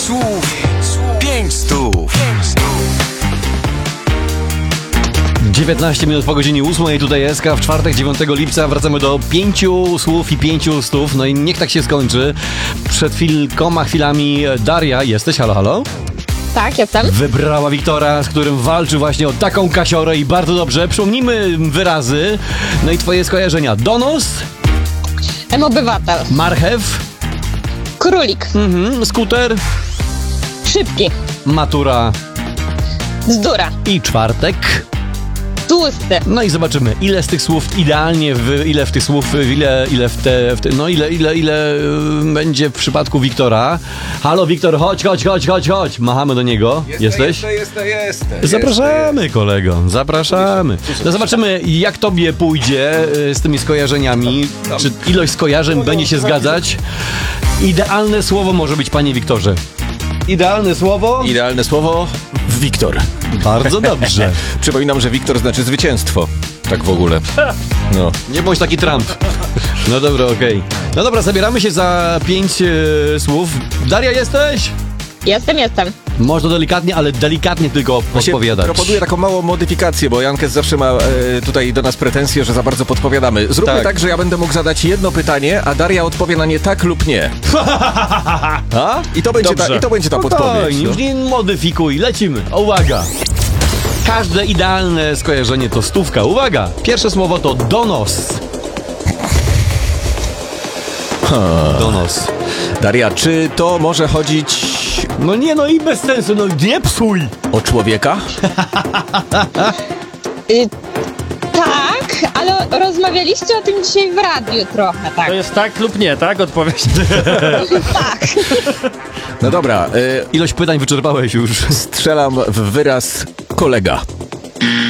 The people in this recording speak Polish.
słów, 5 stów. 19 minut po godzinie 8, tutaj jest w czwartek 9 lipca wracamy do 5 słów i 5 stów, no i niech tak się skończy. Przed chwilami Daria, jesteś? Halo, halo? Tak, jestem. Wybrała Wiktora, z którym walczy właśnie o taką kasiorę i bardzo dobrze. Przypomnijmy wyrazy, no i twoje skojarzenia. Donos, Obywatel. marchew, Królik. skuter, Szybki. matura Bzdura. i czwartek. Tłusty. No i zobaczymy, ile z tych słów idealnie, ile będzie w przypadku Wiktora. Halo, Wiktor, chodź. Machamy do niego. Jesteś? Jestem. Zapraszamy, kolego, zapraszamy. No zobaczymy, jak tobie pójdzie z tymi skojarzeniami. Czy ilość skojarzeń będzie się zgadzać? Idealne słowo może być, panie Wiktorze. Idealne słowo? Idealne słowo Wiktor. Bardzo dobrze. Przypominam, że Wiktor znaczy zwycięstwo. Tak w ogóle. No. Nie bądź taki Trump. No dobra, okej. No dobra, zabieramy się za 5 słów. Daria, jesteś? Jestem. Można delikatnie, ale delikatnie tylko podpowiadać. Proponuję taką małą modyfikację, bo Jankes zawsze ma tutaj do nas pretensje, że za bardzo podpowiadamy. Zróbmy tak, że ja będę mógł zadać jedno pytanie, a Daria odpowie na nie tak lub nie. A? I to będzie ta podpowiedź. Już nie modyfikuj, lecimy. Uwaga. Każde idealne skojarzenie to stówka. Uwaga. Pierwsze słowo to donos. Donos. Daria, czy to może chodzić No nie, no i bez sensu, no nie psuj. o człowieka? Tak, ale rozmawialiście o tym dzisiaj w radiu trochę, tak? To jest tak lub nie, tak? Odpowiedź. Tak. No dobra, Ilość pytań wyczerpałeś już. strzelam w wyraz kolega.